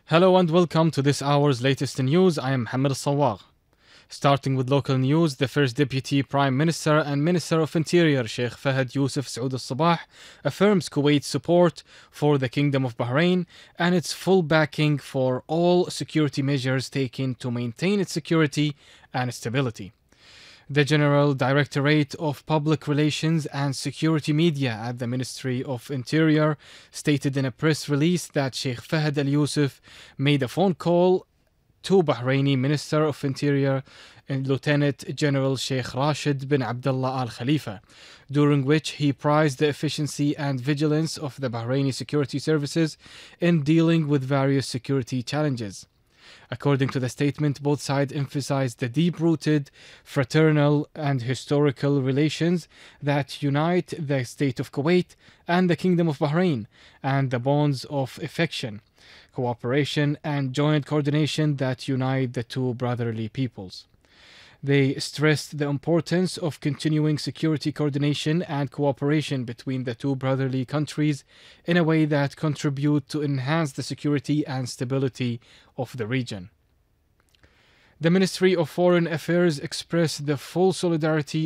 Hello and welcome to this hour's latest news. I am Mohammed Al-Sawwagh. Starting with local news, the first Deputy Prime Minister and Minister of Interior, Sheikh Fahad Yusuf Saud Al-Sabah, affirms Kuwait's support for the Kingdom of Bahrain and its full backing for all security measures taken to maintain its security and stability. The General Directorate of Public Relations and Security Media at the Ministry of Interior stated in a press release that Sheikh Fahad Al Yusuf made a phone call to Bahraini Minister of Interior and Lieutenant General Sheikh Rashid bin Abdullah Al Khalifa, during which he praised the efficiency and vigilance of the Bahraini security services in dealing with various security challenges. According to the statement, both sides emphasized the deep-rooted, fraternal and historical relations that unite the State of Kuwait and the Kingdom of Bahrain, and the bonds of affection, cooperation and joint coordination that unite the two brotherly peoples. They stressed the importance of continuing security coordination and cooperation between the two brotherly countries in a way that contribute to enhance the security and stability of the region. The Ministry of Foreign Affairs expressed the full solidarity